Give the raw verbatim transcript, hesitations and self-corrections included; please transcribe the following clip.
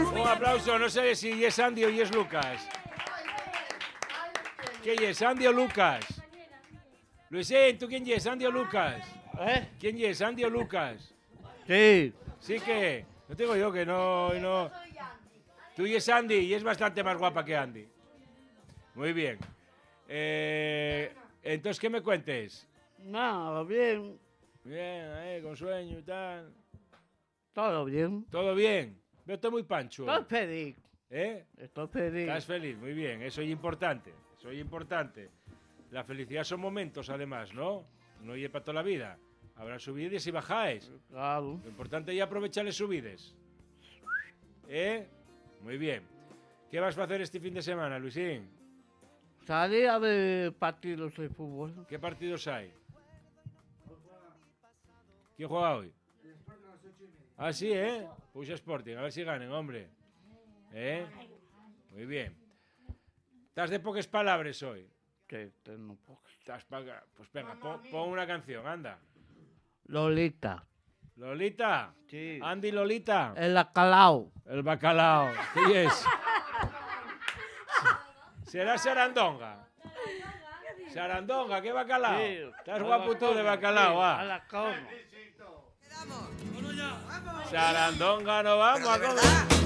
Un aplauso, no sé si es Andy o es Lucas. ¿Quién es, Andy o Lucas? Luisín, ¿tú quién es, Andy o Lucas? ¿Eh? ¿Quién es, Andy o Lucas? Sí. Sí que, no tengo yo que no, no. Tú y es Andy y es bastante más guapa que Andy. Muy bien. Eh, entonces, ¿qué me cuentes? Nada, bien. Bien, eh, con sueño y tal. Todo bien. ¿Todo bien? Veo todo muy pancho. Estoy feliz. ¿Eh? Estoy feliz. Estás feliz, muy bien. Eso es importante. Eso es importante. La felicidad son momentos, además, ¿no? No es para toda la vida. Habrá subidas y bajadas. Claro. Lo importante es aprovechar las subidas. ¿Eh? Muy bien. ¿Qué vas a hacer este fin de semana, Luisín? Salí a ver partidos de fútbol. ¿Qué partidos hay? ¿Quién juega hoy? Ah, sí, ¿eh? Puxa Sporting, a ver si ganen, hombre. ¿Eh? Muy bien. ¿Estás de pocas palabras hoy? Que tengo pocas. ¿Estás pa- Pues venga, pon, pon una canción, anda. Lolita. Lolita. Sí. Andy Lolita. El acalao. El bacalao. ¿Qué es? ¿Será Sarandonga? Sarandonga, ¿qué bacalao? Sí. Estás guapo tú de bacalao, A ah. la cama. Sarandonga no vamos a comer.